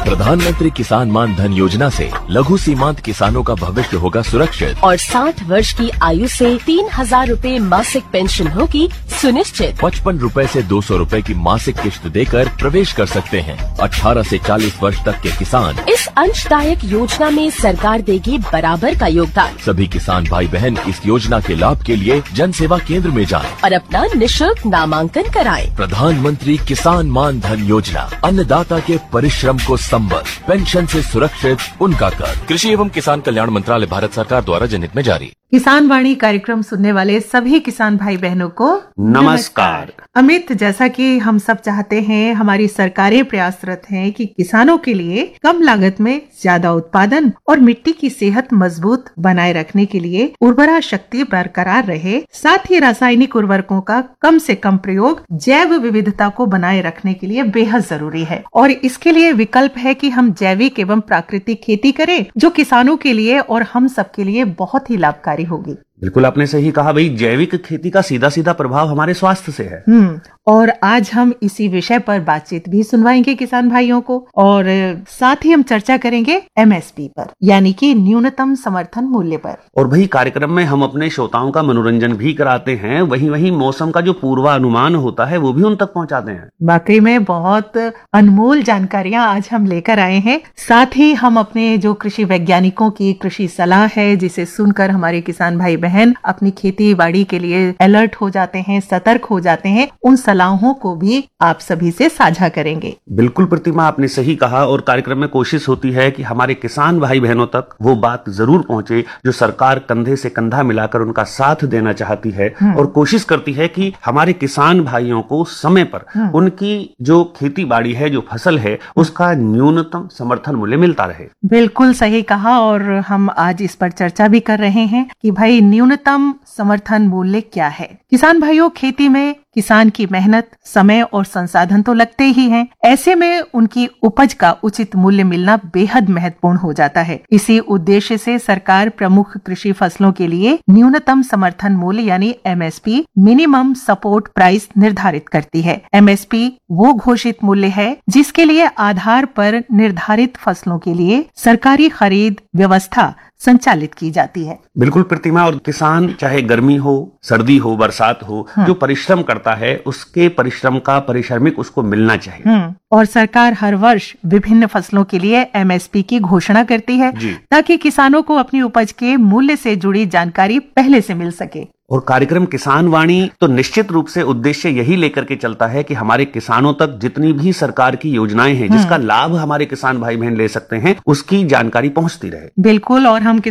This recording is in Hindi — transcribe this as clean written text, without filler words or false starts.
प्रधानमंत्री किसान मान धन योजना से लघु सीमांत किसानों का भविष्य होगा सुरक्षित और 60 वर्ष की आयु से 3,000 रूपए मासिक पेंशन होगी सुनिश्चित। 55 रूपए से 200 रूपए की मासिक किश्त देकर प्रवेश कर सकते हैं। 18 से 40 वर्ष तक के किसान इस अंशदायक योजना में सरकार देगी बराबर का योगदान। सभी किसान भाई बहन इस योजना के लाभ के लिए जन सेवा केंद्र में जाएं। और अपना निशुल्क नामांकन कराएं। प्रधानमंत्री किसान मान धन योजना, अन्नदाता के परिश्रम को संबल, पेंशन से सुरक्षित उनका कर। कृषि एवं किसान कल्याण मंत्रालय, भारत सरकार द्वारा जनहित में जारी। किसान वाणी कार्यक्रम सुनने वाले सभी किसान भाई बहनों को नमस्कार। अमित, जैसा कि हम सब चाहते हैं, हमारी सरकारें प्रयासरत हैं कि किसानों के लिए कम लागत में ज्यादा उत्पादन और मिट्टी की सेहत मजबूत बनाए रखने के लिए उर्वरा शक्ति बरकरार रहे, साथ ही रासायनिक उर्वरकों का कम से कम प्रयोग जैव विविधता को बनाए रखने के लिए बेहद जरूरी है। और इसके लिए विकल्प है कि हम जैविक एवं प्राकृतिक खेती करें, जो किसानों के लिए और हम सब के लिए बहुत ही लाभकारी होगी। बिल्कुल आपने सही कहा भाई, जैविक खेती का सीधा सीधा प्रभाव हमारे स्वास्थ्य से है। और आज हम इसी विषय पर बातचीत भी सुनवाएंगे किसान भाइयों को, और साथ ही हम चर्चा करेंगे एमएसपी पर, यानी कि न्यूनतम समर्थन मूल्य पर। और भाई कार्यक्रम में हम अपने श्रोताओं का मनोरंजन भी कराते हैं, वहीं मौसम का जो पूर्वानुमान होता है वो भी उन तक पहुंचाते हैं। वाकई में बहुत अनमोल जानकारियां आज हम लेकर आए हैं। साथ ही हम अपने जो कृषि वैज्ञानिकों की कृषि सलाह है, जिसे सुनकर हमारे किसान भाई बहन अपनी खेती बाड़ी के लिए अलर्ट हो जाते हैं, सतर्क हो जाते हैं, उन सलाहों को भी आप सभी से साझा करेंगे। बिल्कुल प्रतिमा, आपने सही कहा। और कार्यक्रम में कोशिश होती है कि हमारे किसान भाई बहनों तक वो बात जरूर पहुंचे जो सरकार कंधे से कंधा मिलाकर उनका साथ देना चाहती है, और कोशिश करती है कि हमारे किसान भाइयों को समय पर उनकी जो खेती बाड़ी है, जो फसल है, उसका न्यूनतम समर्थन मूल्य मिलता रहे। बिल्कुल सही कहा। और हम आज इस पर चर्चा भी कर रहे हैं कि भाई न्यूनतम समर्थन मूल्य क्या है। किसान भाइयों, खेती में किसान की मेहनत, समय और संसाधन तो लगते ही हैं। ऐसे में उनकी उपज का उचित मूल्य मिलना बेहद महत्वपूर्ण हो जाता है। इसी उद्देश्य से सरकार प्रमुख कृषि फसलों के लिए न्यूनतम समर्थन मूल्य यानी एमएसपी, मिनिमम सपोर्ट प्राइस निर्धारित करती है। एमएसपी वो घोषित मूल्य है जिसके लिए आधार पर निर्धारित फसलों के लिए सरकारी खरीद व्यवस्था संचालित की जाती है। बिल्कुल प्रतिमा। और किसान चाहे गर्मी हो, सर्दी हो, बरसात हो, जो परिश्रम करता है उसके परिश्रम का पारिश्रमिक उसको मिलना चाहिए। और सरकार हर वर्ष विभिन्न फसलों के लिए एमएसपी की घोषणा करती है, ताकि किसानों को अपनी उपज के मूल्य से जुड़ी जानकारी पहले से मिल सके। और कार्यक्रम किसान वाणी तो निश्चित रूप से उद्देश्य यही लेकर के चलता है कि हमारे किसानों तक जितनी भी सरकार की योजनाएं हैं, जिसका लाभ हमारे किसान भाई बहन ले सकते हैं, उसकी जानकारी पहुंचती रहे। बिल्कुल। और हम